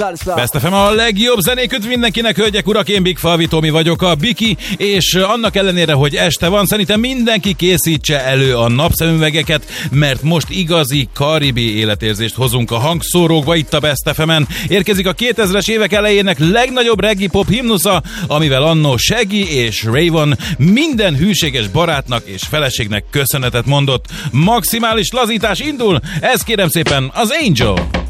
Best FM a legjobb zenék üdv mindenkinek, hölgyek, urak, én Big Falvi Tomi vagyok, a Biki, és annak ellenére, hogy este van, szerintem mindenki készítse elő a napszemüvegeket, mert most igazi karibi életérzést hozunk a hangszórókba itt a Best FM-en. Érkezik a 2000-es évek elejének legnagyobb reggae pop himnusza, amivel annó Shaggy és Rayvon minden hűséges barátnak és feleségnek köszönetet mondott. Maximális lazítás indul, ez kérem szépen az Angel.